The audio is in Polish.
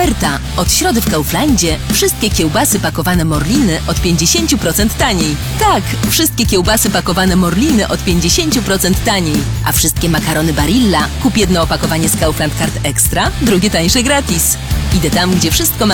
Oferta! Od środy w Kauflandzie wszystkie kiełbasy pakowane Morliny od 50% taniej. Tak, wszystkie kiełbasy pakowane Morliny od 50% taniej. A wszystkie makarony Barilla kup jedno opakowanie z Kaufland Card Extra, drugie tańsze gratis. Idę tam, gdzie wszystko mam